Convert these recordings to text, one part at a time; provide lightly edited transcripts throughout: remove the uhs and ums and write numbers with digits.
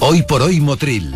Hoy por hoy Motril.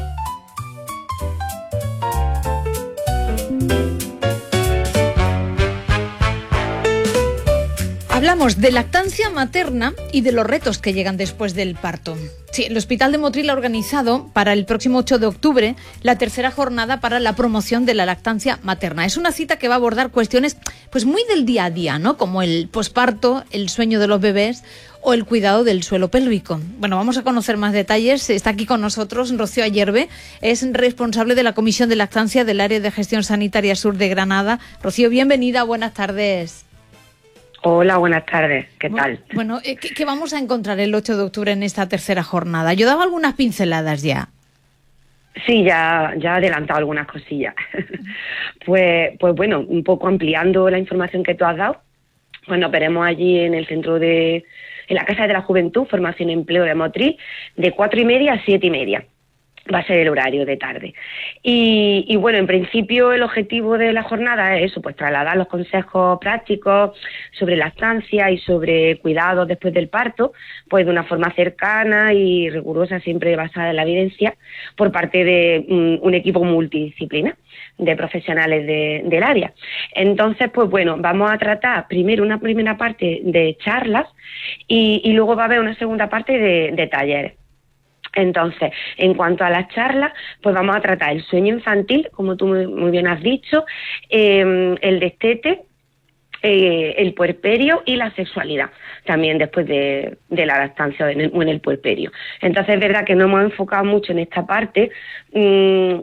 Hablamos de lactancia materna y de los retos que llegan después del parto. Sí, el Hospital de Motril ha organizado para el próximo 8 de octubre la tercera jornada para la promoción de la lactancia materna. Es una cita que va a abordar cuestiones pues muy del día a día, ¿no? Como el posparto, el sueño de los bebés o el cuidado del suelo pélvico. Bueno, vamos a conocer más detalles. Está aquí con nosotros Rocío Ayerbe, es responsable de la Comisión de Lactancia del Área de Gestión Sanitaria Sur de Granada. Rocío, bienvenida, buenas tardes. Hola, buenas tardes. ¿Qué tal? Bueno, ¿qué vamos a encontrar el 8 de octubre en esta tercera jornada? Yo daba algunas pinceladas ya. Sí, ya he adelantado algunas cosillas. Pues bueno, un poco ampliando la información que tú has dado, pues nos veremos allí en el en la Casa de la Juventud, Formación y Empleo de Motril, de 4:30 a 7:30. Va a ser el horario de tarde. Y bueno, en principio el objetivo de la jornada es eso, pues trasladar los consejos prácticos sobre lactancia y sobre cuidados después del parto, pues de una forma cercana y rigurosa, siempre basada en la evidencia, por parte de un equipo multidisciplinar de profesionales del área. Entonces, pues bueno, vamos a tratar primero una primera parte de charlas y luego va a haber una segunda parte de talleres. Entonces, en cuanto a las charlas, pues vamos a tratar el sueño infantil, como tú muy bien has dicho, el destete, el puerperio y la sexualidad, también después de la lactancia o en el puerperio. Entonces, es verdad que no hemos enfocado mucho en esta parte,